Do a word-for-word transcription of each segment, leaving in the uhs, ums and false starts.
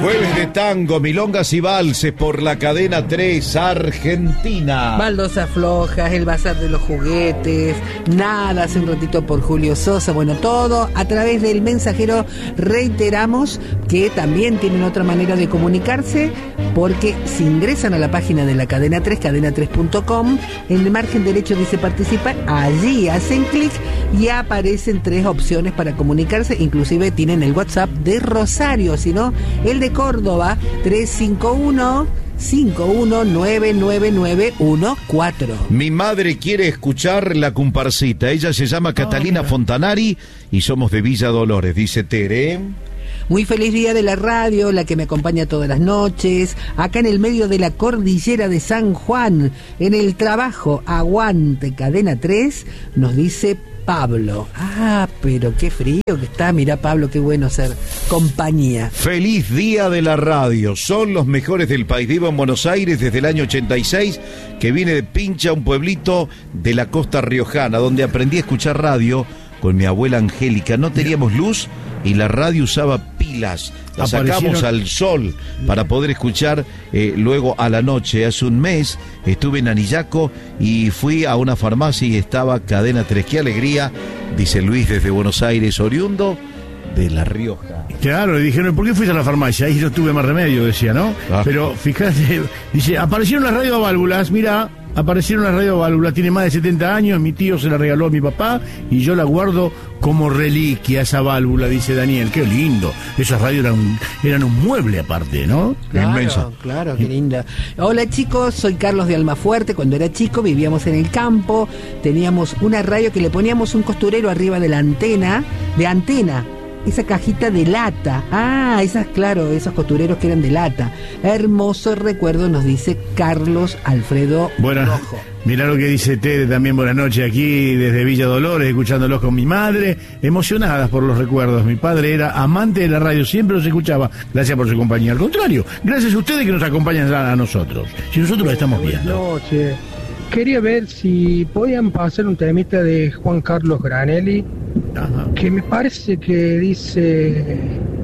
Jueves de tango, milongas y valses por la cadena tres Argentina. Baldosas flojas, el bazar de los juguetes, nada, hace un ratito por Julio Sosa, bueno, todo a través del mensajero. Reiteramos que también tienen otra manera de comunicarse, porque si ingresan a la página de la cadena tres, cadena tres punto com, en el margen derecho dice participar, allí hacen clic y aparecen tres opciones para comunicarse, inclusive tienen el WhatsApp de Rosario, si no, el de Córdoba, tres cinco uno, cinco uno nueve nueve nueve uno cuatro. Mi madre quiere escuchar la comparsita. Ella se llama Catalina oh, Fontanari y somos de Villa Dolores, dice Tere. Muy feliz día de la radio, la que me acompaña todas las noches, acá en el medio de la cordillera de San Juan, en el trabajo, aguante cadena tres, nos dice Pablo. Ah, pero qué frío que está, mirá Pablo, qué bueno ser compañía. Feliz día de la radio, son los mejores del país. Vivo en Buenos Aires desde el año ochenta y seis, que vine de Pincha, un pueblito de la costa riojana, donde aprendí a escuchar radio con mi abuela Angélica. No teníamos luz y la radio usaba pilas, la sacamos al sol para poder escuchar eh, luego a la noche. Hace un mes estuve en Anillaco y fui a una farmacia y estaba Cadena tres. Qué alegría, dice Luis desde Buenos Aires, oriundo de La Rioja. Claro, le dijeron, ¿por qué fuiste a la farmacia? Ahí no tuve más remedio, decía, ¿no? Ah. Pero fíjate, dice, aparecieron las radioválvulas, mira, aparecieron las radioválvulas, tiene más de setenta años, mi tío se la regaló a mi papá y yo la guardo como reliquia, esa válvula, dice Daniel. Qué lindo, esas radios eran, eran un mueble aparte, ¿no? Claro, inmensa. Claro, qué linda. Hola chicos, soy Carlos de Almafuerte. Cuando era chico vivíamos en el campo, teníamos una radio que le poníamos un costurero arriba de la antena, de antena. Esa cajita de lata. Ah, esas, claro, esos costureros que eran de lata. Hermoso recuerdo, nos dice Carlos Alfredo Buenas, Rojo. Mirá lo que dice Tere también, buenas noches aquí desde Villa Dolores, escuchándolos con mi madre, emocionadas por los recuerdos. Mi padre era amante de la radio, siempre los escuchaba. Gracias por su compañía. Al contrario, gracias a ustedes que nos acompañan a nosotros. Si nosotros la estamos viendo. Buenas noches. Quería ver si podían pasar un temita de Juan Carlos Granelli. Ajá. Que me parece que dice: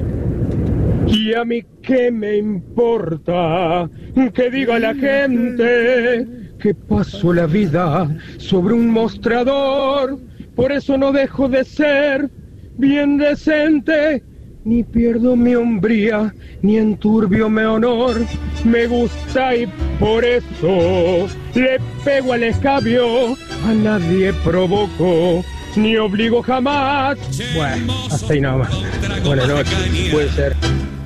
y a mí qué me importa que diga la gente que paso la vida sobre un mostrador, por eso no dejo de ser bien decente, ni pierdo mi hombría, ni enturbio mi honor. Me gusta y por eso le pego al escabio, a nadie provoco ni obligo jamás. Bueno, hasta ahí nada más. Buenas noches, puede ser.